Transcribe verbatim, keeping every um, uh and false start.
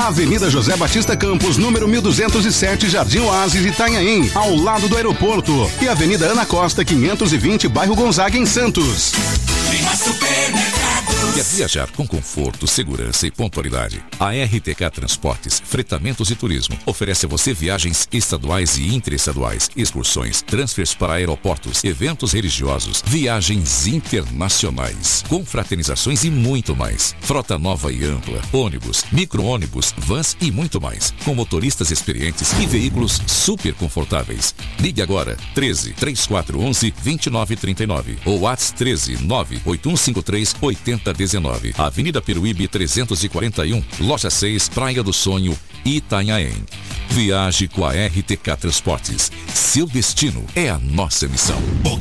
Avenida José Batista Campos, número mil duzentos e sete, Jardim Oásis, Itanhaém, ao lado do aeroporto. E Avenida Ana Costa, quinhentos e vinte, bairro Gonzaga, em Santos. Quer viajar com conforto, segurança e pontualidade? A R T K Transportes, Fretamentos e Turismo oferece a você viagens estaduais e interestaduais, excursões, transfers para aeroportos, eventos religiosos, viagens internacionais, confraternizações e muito mais. Frota nova e ampla, ônibus, micro-ônibus, vans e muito mais, com motoristas experientes e veículos super confortáveis. Ligue agora, treze, trinta e quatro, onze, vinte e nove, trinta e nove ou WhatsApp treze, nove oito um cinco três, oito zero um nove. Avenida Peruíbe trezentos e quarenta e um, Loja seis, Praia do Sonho, Itanhaém. Viaje com a R T K Transportes. Seu destino é a nossa missão.